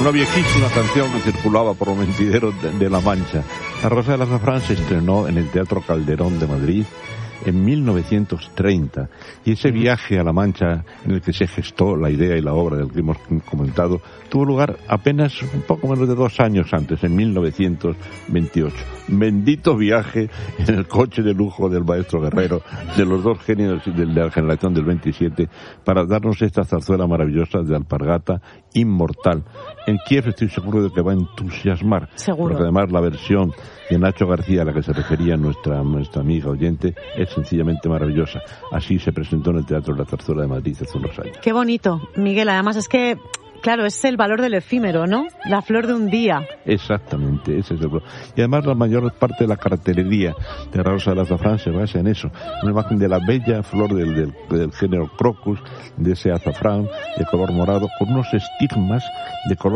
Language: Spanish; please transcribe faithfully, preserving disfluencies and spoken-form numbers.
una viejísima canción que circulaba por los mentideros de, de La Mancha. La Rosa del Azafrán se estrenó en el Teatro Calderón de Madrid en mil novecientos treinta, y ese viaje a La Mancha en el que se gestó la idea y la obra del que hemos comentado tuvo lugar apenas un poco menos de dos años antes, en mil novecientos veintiocho. Bendito viaje en el coche de lujo del maestro Guerrero, de los dos genios de la generación del veintisiete, para darnos esta zarzuela maravillosa de Alpargata, inmortal. En Kiev estoy seguro de que va a entusiasmar, seguro, porque además la versión de Nacho García a la que se refería nuestra, nuestra amiga oyente es sencillamente maravillosa. Así se presentó en el Teatro de la Zarzuela de Madrid hace unos años. Qué bonito, Miguel. Además es que, claro, es el valor del efímero, ¿no? La flor de un día. Exactamente, ese es el valor. Y además la mayor parte de la cartelería de la Rosa del Azafrán se basa en eso. Una imagen de la bella flor del, del, del género crocus, de ese azafrán de color morado, con unos estigmas de color